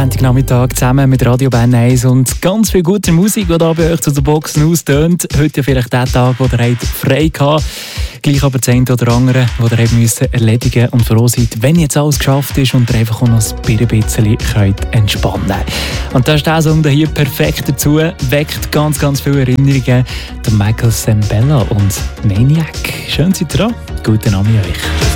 Montagnachmittag zusammen mit Radio Bern 1 und ganz viel guter Musik, die da bei euch zu den Boxen austönt. Heute ja vielleicht der Tag, wo ihr frei habt. Gleich aber das eine oder andere, das ihr müssen erledigen und froh seid, wenn jetzt alles geschafft ist und ihr einfach auch noch ein bisschen entspannen könnt. Und da ist der Song hier perfekt dazu, weckt ganz, ganz viele Erinnerungen. Der Michael Sembella und Maniac. Schön seid ihr da. Guten Abend euch.